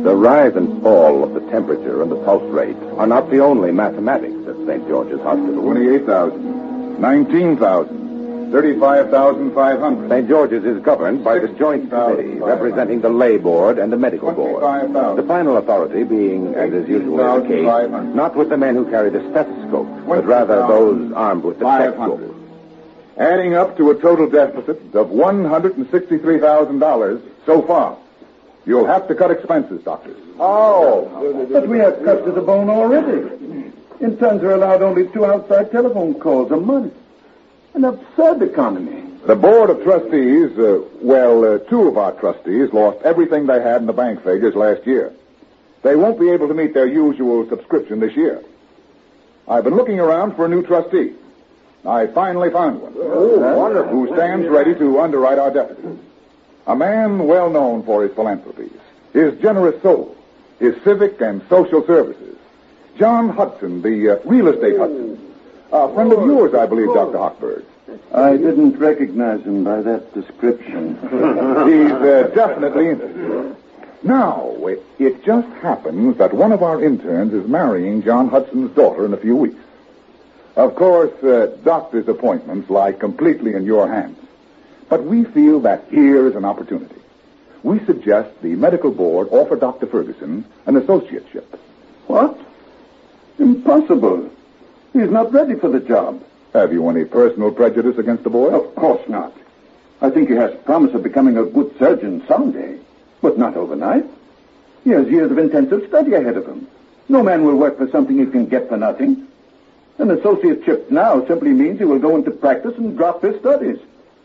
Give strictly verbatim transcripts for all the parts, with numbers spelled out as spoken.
The rise and fall of the temperature and the pulse rate are not the only mathematics at Saint George's Hospital. twenty-eight thousand. nineteen thousand. thirty-five thousand five hundred. Saint George's is governed by the Joint Committee, representing the Lay Board and the Medical Board. The final authority being, as is usually the case, not with the men who carry the stethoscope, but rather those armed with the checkbook. Adding up to a total deficit of one hundred sixty-three thousand dollars so far. You'll have to cut expenses, doctors. Oh, but we have cut to the bone already. Interns are allowed only two outside telephone calls a month. An absurd economy. The Board of Trustees, uh, well, uh, two of our trustees lost everything they had in the bank figures last year. They won't be able to meet their usual subscription this year. I've been looking around for a new trustee. I finally found one. Oh, wonderful. Who stands ready to underwrite our deficit. A man well known for his philanthropies, his generous soul, his civic and social services. John Hudson, the uh, real estate Hudson. A friend of yours, I believe, Doctor Hochberg. I didn't recognize him by that description. He's uh, definitely interested. Now, it, it just happens that one of our interns is marrying John Hudson's daughter in a few weeks. Of course, uh, doctor's appointments lie completely in your hands. But we feel that here is an opportunity. We suggest the medical board offer Doctor Ferguson an associateship. What? Impossible. He's not ready for the job. Have you any personal prejudice against the boy? Of course not. I think he has promise of becoming a good surgeon someday, but not overnight. He has years of intensive study ahead of him. No man will work for something he can get for nothing. An associateship now simply means he will go into practice and drop his studies.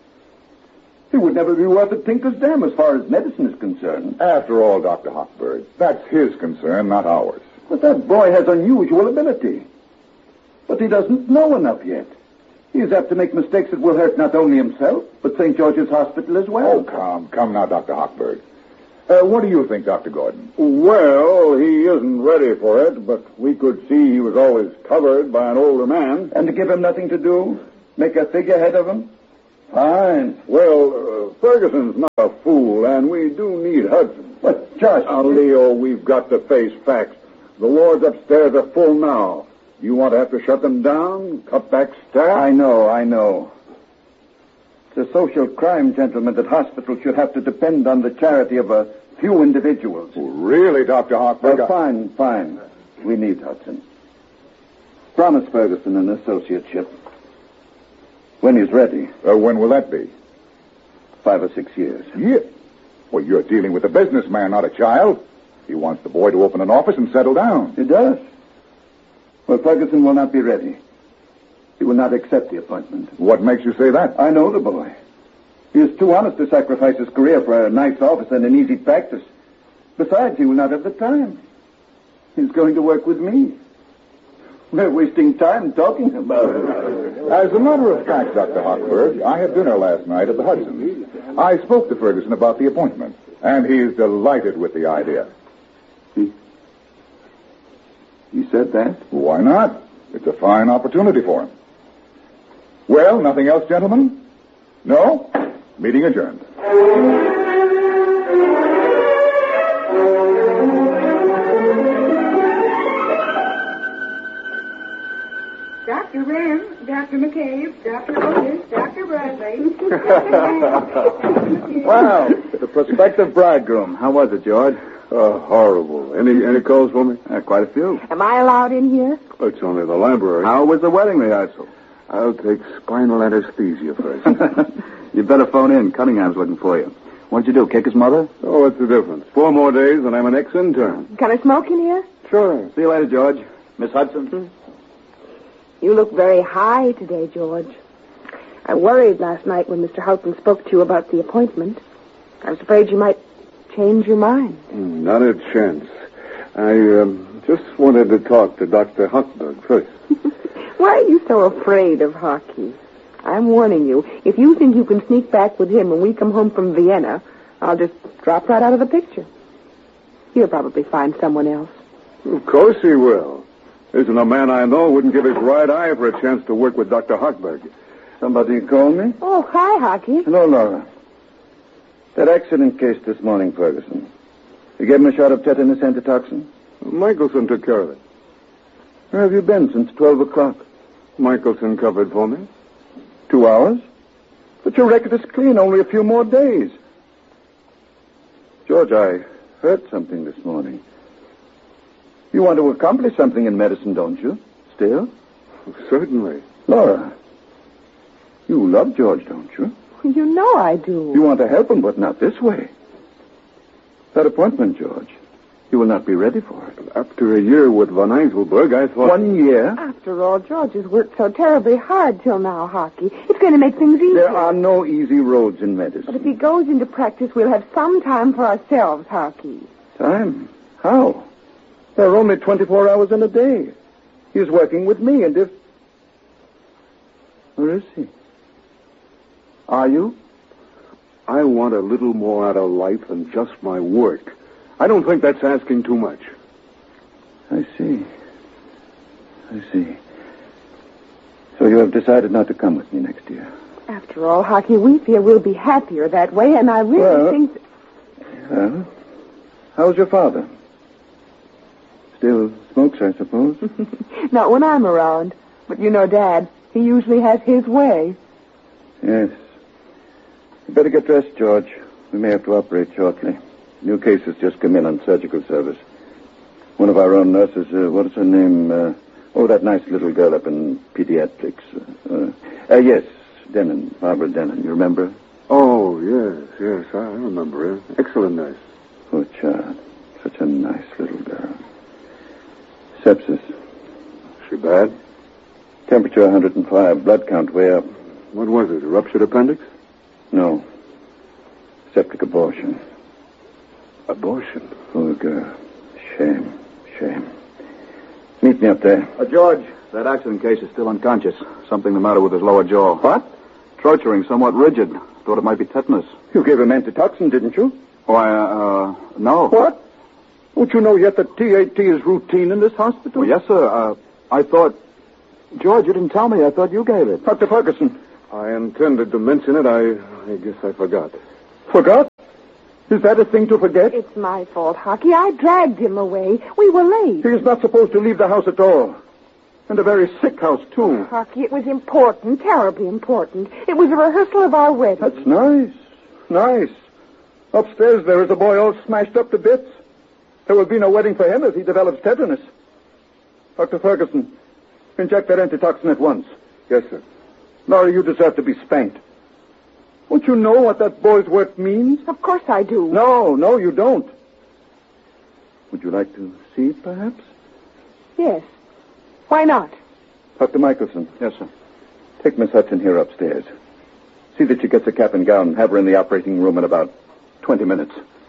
He would never be worth a tinker's dam as far as medicine is concerned. After all, Doctor Hochberg, that's his concern, not ours. But that boy has unusual ability. But he doesn't know enough yet. He is apt to make mistakes that will hurt not only himself, but Saint George's Hospital as well. Oh, come, come now, Doctor Hochberg. Uh, what do you think, Doctor Gordon? Well, he isn't ready for it, but we could see he was always covered by an older man. And to give him nothing to do? Make a figurehead of him? Fine. Well, uh, Ferguson's not a fool, and we do need Hudson. But, Josh... Now, Leo, we've got to face facts. The wards upstairs are full now. You want to have to shut them down? Cut back staff? I know, I know. It's a social crime, gentlemen, that hospitals should have to depend on the charity of a few individuals. Oh, really, Doctor Hochberg? Well, fine, fine. We need Hudson. Promise Ferguson an associateship. When he's ready. Uh, when will that be? Five or six years. Yeah. Well, you're dealing with a businessman, not a child. He wants the boy to open an office and settle down. He does. Well, Ferguson will not be ready. He will not accept the appointment. What makes you say that? I know the boy. He is too honest to sacrifice his career for a nice office and an easy practice. Besides, he will not have the time. He's going to work with me. We're wasting time talking about it. As a matter of fact, Doctor Hochberg, I had dinner last night at the Hudson's. I spoke to Ferguson about the appointment, and he's delighted with the idea. He... He said that? Why not? It's a fine opportunity for him. Well, nothing else, gentlemen? No? Meeting adjourned. Doctor Wren, Doctor McCabe, Doctor Otis, Doctor Bradley. Wow, the prospective bridegroom. How was it, George? Uh, horrible. Any any calls for me? Uh, quite a few. Am I allowed in here? It's only the library. How was the wedding rehearsal? I'll take spinal anesthesia first. You better phone in. Cunningham's looking for you. What'd you do, kick his mother? Oh, what's the difference? Four more days and I'm an ex-intern. Can I smoke in here? Sure. See you later, George. Miss Hudson? Hmm. You look very high today, George. I worried last night when Mister Houghton spoke to you about the appointment. I was afraid you might change your mind. Mm, not a chance. I um, just wanted to talk to Doctor Hochberg first. Why are you so afraid of Hockey? I'm warning you. If you think you can sneak back with him when we come home from Vienna, I'll just drop right out of the picture. He'll probably find someone else. Of course he will. Isn't a man I know wouldn't give his right eye for a chance to work with Doctor Hochberg. Somebody called me? Oh, hi, Hockey. Hello, Laura. That accident case this morning, Ferguson. You gave him a shot of tetanus antitoxin? Michelson took care of it. Where have you been since twelve o'clock? Michelson covered for me. Two hours? But your record is clean. Only a few more days. George, I heard something this morning. You want to accomplish something in medicine, don't you? Still? Certainly. Laura, you love George, don't you? You know I do. You want to help him, but not this way. That appointment, George, you will not be ready for it. After a year with von Eiselberg, I thought... One year? After all, George has worked so terribly hard till now, Hockey. It's going to make things easier. There are no easy roads in medicine. But if he goes into practice, we'll have some time for ourselves, Hockey. Time? How? There are only twenty-four hours in a day. He's working with me, and if... Where is he? Are you? I want a little more out of life than just my work. I don't think that's asking too much. I see. I see. So you have decided not to come with me next year? After all, Hockey, we feel we'll be happier that way, and I really well, think... That... Well, how's your father? Still smokes, I suppose? Not when I'm around. But you know, Dad, he usually has his way. Yes. You better get dressed, George. We may have to operate shortly. New case has just come in on surgical service. One of our own nurses, uh, what is her name? Uh, oh, that nice little girl up in pediatrics. Uh, uh, yes, Denon, Barbara Denon. You remember her? Oh, yes, yes, I remember her. Excellent nurse. Poor child. Such a nice little girl. Sepsis. She bad? Temperature one hundred five. Blood count way up. What was it, a ruptured appendix? No. Septic abortion. Abortion? Poor girl. Shame. Shame. Meet me up there. Uh, George, that accident case is still unconscious. Something the matter with his lower jaw. What? Torturing, somewhat rigid. Thought it might be tetanus. You gave him antitoxin, didn't you? Why, uh, uh no. What? Don't you know yet that T A T is routine in this hospital? Well, yes, sir. Uh, I thought... George, you didn't tell me. I thought you gave it. Doctor Ferguson. I intended to mention it. I, I guess I forgot. Forgot? Is that a thing to forget? It's my fault, Hockey. I dragged him away. We were late. He is not supposed to leave the house at all. And a very sick house, too. Hockey, it was important, terribly important. It was a rehearsal of our wedding. That's nice. Nice. Upstairs there is a boy all smashed up to bits. There will be no wedding for him if he develops tetanus. Doctor Ferguson, inject that antitoxin at once. Yes, sir. Laurie, you deserve to be spanked. Don't you know what that boy's work means? Of course I do. No, no, you don't. Would you like to see it, perhaps? Yes. Why not? Doctor Michelson. Yes, sir. Take Miss Hudson here upstairs. See that she gets a cap and gown and have her in the operating room in about twenty minutes.